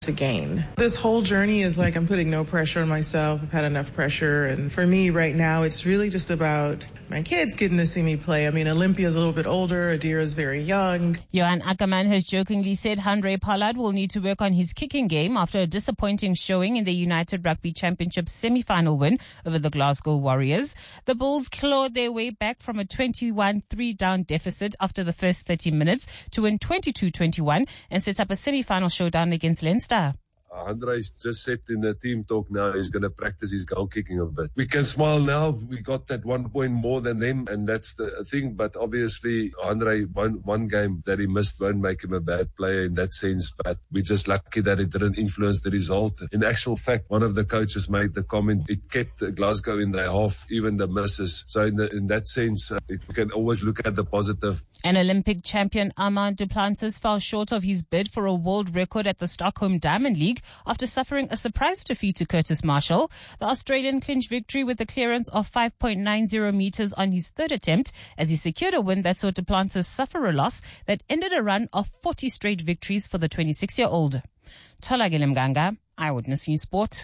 to gain. This whole journey is like I'm putting no pressure on myself. I've had enough pressure. And for me right now, it's really just about my kids getting to see me play. I mean, Olympia's a little bit older. Adira's very young. Johan Ackerman has jokingly said Handré Pollard will need to work on his kicking game after a disappointing showing in the United Rugby Championship semi-final win over the Glasgow Warriors. The Bulls clawed their way back from a 21-3 down deficit after the first 30 minutes to win 22-21 and set up a semi-final showdown against Leinster. Andre's just said in the team talk now he's going to practice his goal kicking a bit. We can smile now. We got that 1 point more than them, and that's the thing. But obviously, Andre, one game that he missed won't make him a bad player in that sense. But we're just lucky that it didn't influence the result. In actual fact, one of the coaches made the comment, it kept Glasgow in their half, even the misses. So in that sense, we can always look at the positive. An Olympic champion, Armand Duplantis, fell short of his bid for a world record at the Stockholm Diamond League after suffering a surprise defeat to Curtis Marshall. The Australian clinched victory with a clearance of 5.90 meters on his third attempt as he secured a win that saw Duplantis suffer a loss that ended a run of 40 straight victories for the 26-year-old. Tholakele Mganga, Eyewitness News Sport.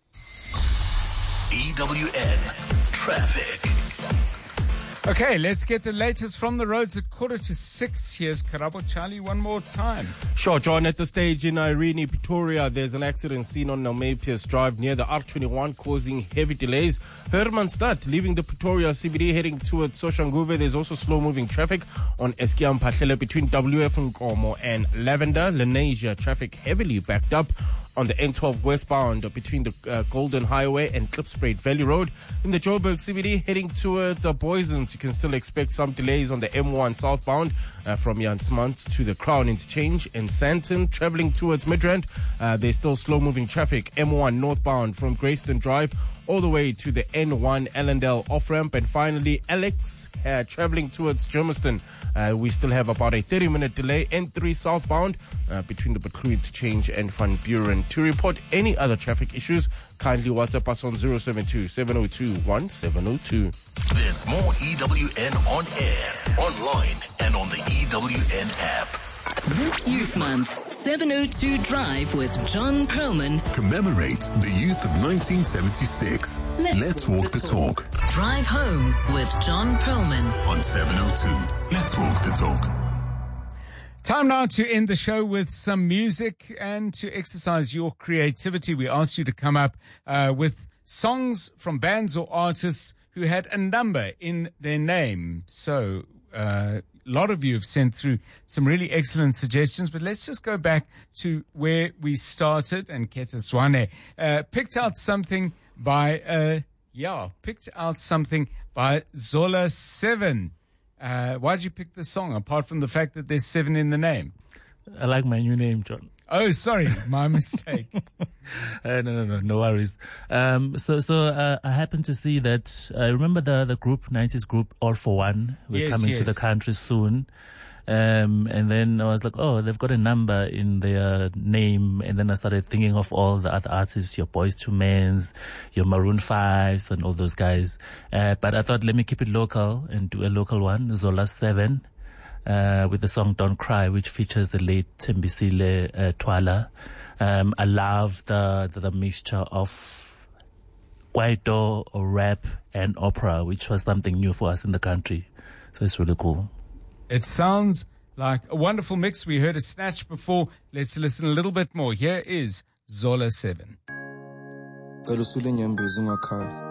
EWN Traffic. Okay, let's get the latest from the roads at 5:45. Here's Karabo Charlie one more time. Sure, John. At the stage in Irene, Pretoria, there's an accident seen on Nelmapius Drive near the R21 causing heavy delays. Hermanstad, leaving the Pretoria CBD heading towards Soshanguve. There's also slow-moving traffic on Eskiam Patlele between WF Nkomo and Lavender. Lenasia, traffic heavily backed up on the N12 westbound between the Golden Highway and Klipspruit Valley Road. In the Joburg CBD heading towards Boysens, you can still expect some delays on the M1 southbound from Jansmont to the Crown Interchange. In Sandton, traveling towards Midrand, there's still slow-moving traffic. M1 northbound from Grayston Drive all the way to the N1 Allendale off-ramp. And finally, Alex, traveling towards Germiston, we still have about a 30-minute delay. N3 southbound between the Butlu Interchange and Van Buren. To report any other traffic issues, kindly WhatsApp us on 072-702-1702. There's more EWN on air, online, and on the EWN app. This Youth Month, 702 Drive with John Perlman commemorates the youth of 1976. Let's walk the talk. Drive home with John Perlman on 702. Let's walk the talk. Time now to end the show with some music and to exercise your creativity. We asked you to come up with songs from bands or artists who had a number in their name. So, a lot of you have sent through some really excellent suggestions, but let's just go back to where we started. And Keta Swane picked out something by Zola 7. Why did you pick this song, apart from the fact that there's 7 in the name? I like my new name, John. Oh, sorry, my mistake. No worries. So I happened to see that, remember the group, 90s group, All For One? We're coming to the country soon. And then I was like, oh, they've got a number in their name. And then I started thinking of all the other artists, your Boys to Men's, your Maroon 5s and all those guys. But I thought, let me keep it local and do a local one, Zola 7. With the song Don't Cry, which features the late Tembisile Twala. I love the mixture of kwaito, rap, and opera, which was something new for us in the country. So it's really cool. It sounds like a wonderful mix. We heard a snatch before. Let's listen a little bit more. Here is Zola 7.